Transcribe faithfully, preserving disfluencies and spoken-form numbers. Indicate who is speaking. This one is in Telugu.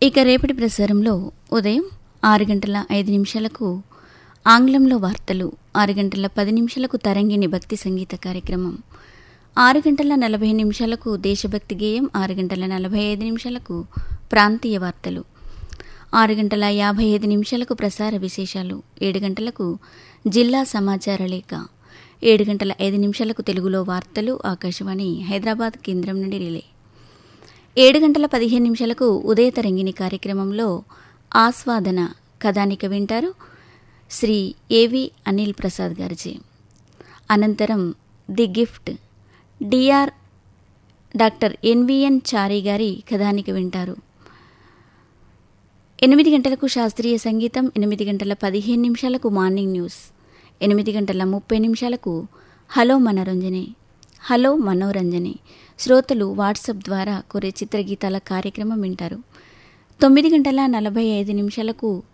Speaker 1: ఇక రేపటి ప్రసారంలో ఉదయం ఆరు గంటల ఐదు నిమిషాలకు ఆంగ్లంలో వార్తలు, ఆరు గంటల పది నిమిషాలకు తరంగిణి భక్తి సంగీత కార్యక్రమం, ఆరు గంటల నలభై నిమిషాలకు దేశభక్తి గేయం, ఆరు గంటల నలభై ఐదు నిమిషాలకు ప్రాంతీయ వార్తలు, ఆరు గంటల యాభై ఐదు నిమిషాలకు ప్రసార విశేషాలు, ఏడు గంటలకు జిల్లా సమాచార లేఖ, ఏడు గంటల ఐదు నిమిషాలకు తెలుగులో వార్తలు ఆకాశవాణి హైదరాబాద్ కేంద్రం నుండి రిలే, ఏడు గంటల పదిహేను నిమిషాలకు ఉదయ తరంగిణి కార్యక్రమంలో ఆస్వాదన కథానిక వింటారు శ్రీ ఏవి అనిల్ ప్రసాద్ గారిచే. అనంతరం the gift DR doctor NVN చారి గారి కథానిక వింటారు. ఎనిమిది గంటలకు శాస్త్రీయ సంగీతం, ఎనిమిది గంటల పదిహేను నిమిషాలకు మార్నింగ్ న్యూస్, ఎనిమిది గంటల ముప్పై నిమిషాలకు హలో మనోరంజనే హలో మనోరంజనే శ్రోతలు వాట్సాప్ ద్వారా కోరే చిత్రగీతాల కార్యక్రమం వింటారు. తొమ్మిది గంటల నలభై ఐదు నిమిషాలకు